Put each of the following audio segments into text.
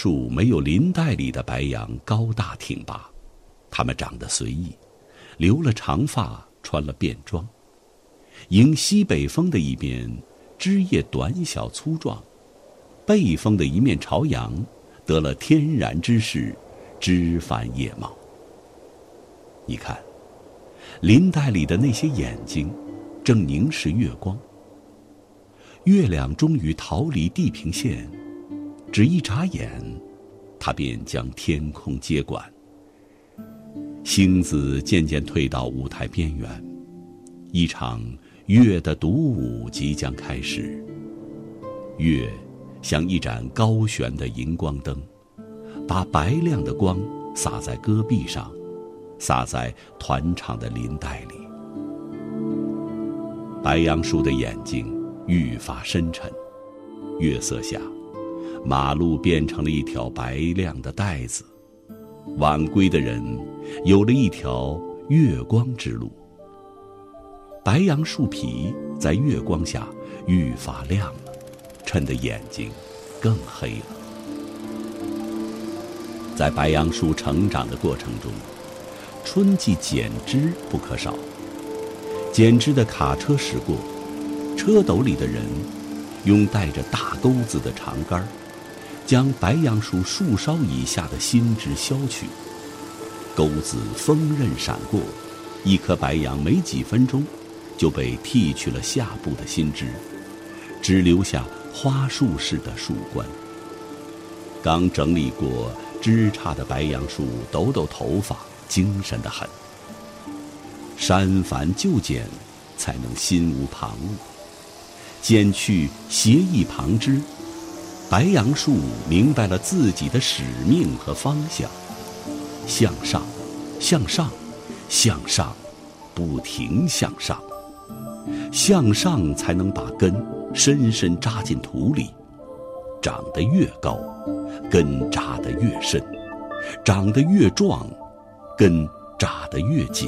树没有林带里的白杨高大挺拔，它们长得随意，留了长发，穿了便装。迎西北风的一面，枝叶短小粗壮；背风的一面朝阳，得了天然之势，枝繁叶茂。你看，林带里的那些眼睛，正凝视月光。月亮终于逃离地平线，只一眨眼，它便将天空接管。星子渐渐退到舞台边缘，一场月的独舞即将开始。月像一盏高悬的荧光灯，把白亮的光洒在戈壁上，洒在团场的林带里。白杨树的眼睛愈发深沉，月色下，马路变成了一条白亮的带子，晚归的人有了一条月光之路。白杨树皮在月光下愈发亮了，衬得眼睛更黑了。在白杨树成长的过程中，春季剪枝不可少。剪枝的卡车驶过，车斗里的人用带着大钩子的长杆，将白杨树树梢以下的新枝削去。钩子锋刃闪过，一棵白杨没几分钟就被剔去了下部的新枝，只留下花束式的树冠。刚整理过枝杈的白杨树抖抖头发，精神得很。删繁就简，才能心无旁骛。剪去斜翼旁枝，白杨树明白了自己的使命和方向：向上，向上，向上，不停向上。向上才能把根深深扎进土里，长得越高，根扎得越深；长得越壮，根扎得越紧。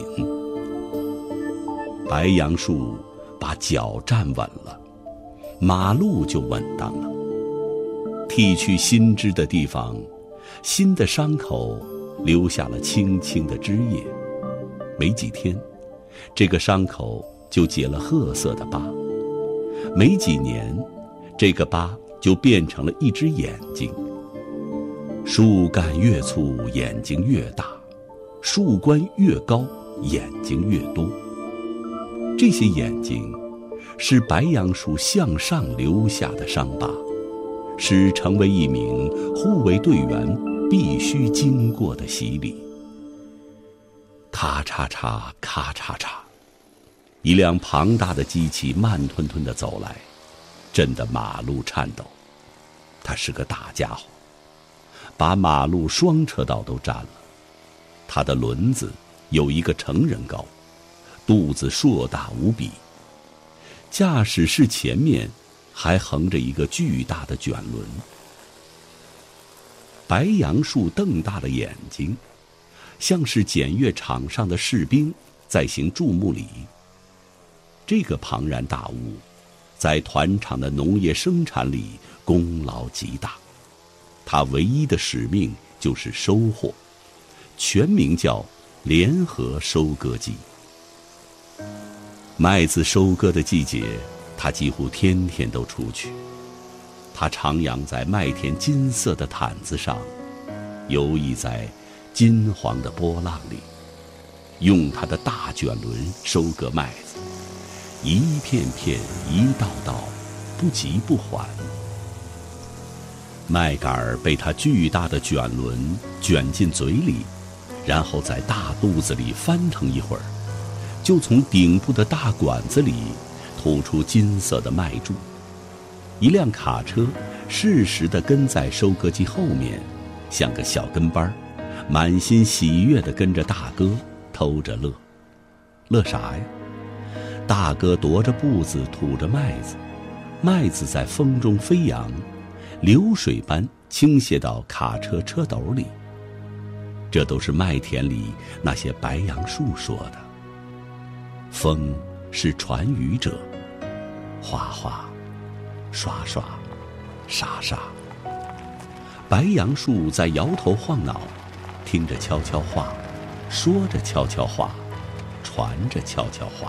白杨树把脚站稳了，马路就稳当了。剃去新枝的地方，新的伤口留下了青青的枝叶。没几天，这个伤口就结了褐色的疤。没几年，这个疤就变成了一只眼睛。树干越粗，眼睛越大；树冠越高，眼睛越多。这些眼睛是白杨树向上留下的伤疤，是成为一名护卫队员必须经过的洗礼。咔嚓嚓，咔嚓嚓，一辆庞大的机器慢吞吞地走来，震得马路颤抖。它是个大家伙，把马路双车道都占了。它的轮子有一个成人高，肚子硕大无比。驾驶室前面还横着一个巨大的卷轮。白杨树瞪大了眼睛，像是检阅场上的士兵在行注目礼。这个庞然大物在团场的农业生产里功劳极大，它唯一的使命就是收获，全名叫联合收割机。麦子收割的季节，它几乎天天都出去。它徜徉在麦田金色的毯子上，游弋在金黄的波浪里，用它的大卷轮收割麦子，一片片，一道道，不急不缓。麦秆被它巨大的卷轮卷进嘴里，然后在大肚子里翻腾一会儿，就从顶部的大管子里吐出金色的麦柱。一辆卡车适时地跟在收割机后面，像个小跟班，满心喜悦地跟着大哥偷着乐。乐啥呀？大哥踱着步子吐着麦子，麦子在风中飞扬，流水般倾泻到卡车车斗里。这都是麦田里那些白杨树说的。风是传语者，哗哗，刷刷，沙沙。 白杨树在摇头晃脑，听着悄悄话，说着悄悄话，传着悄悄话。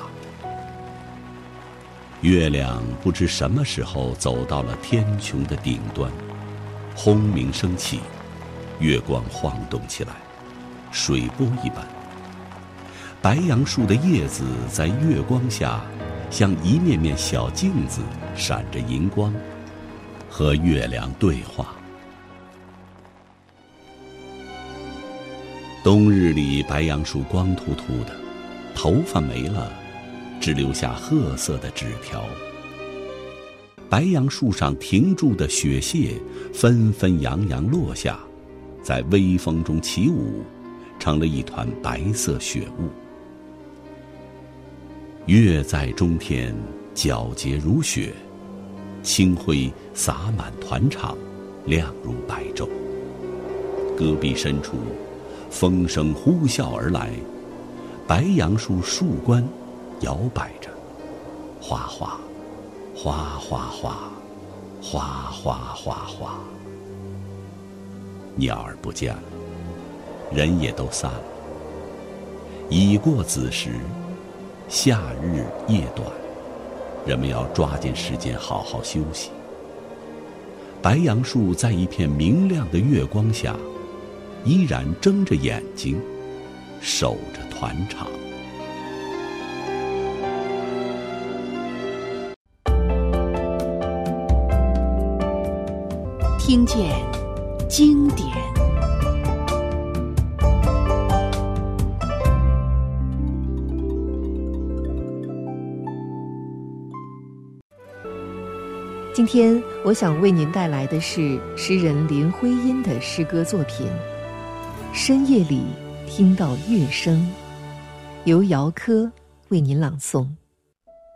月亮不知什么时候走到了天穹的顶端，轰鸣升起，月光晃动起来，水波一般。白杨树的叶子在月光下像一面面小镜子，闪着银光，和月亮对话。冬日里，白杨树光秃秃的，头发没了，只留下褐色的纸条。白杨树上停住的雪屑纷纷扬扬落下，在微风中起舞，成了一团白色雪雾。月在中天，皎洁如雪，清辉洒满团场，亮如白昼。戈壁深处，风声呼啸而来，白杨树树冠摇摆着，哗哗哗哗哗哗哗哗哗。鸟儿不见了，人也都散了。已过子时，夏日夜短，人们要抓紧时间好好休息。白杨树在一片明亮的月光下，依然睁着眼睛，守着团场。 听见经典。今天我想为您带来的是诗人林徽因的诗歌作品《深夜里听到乐声》，由姚科为您朗诵。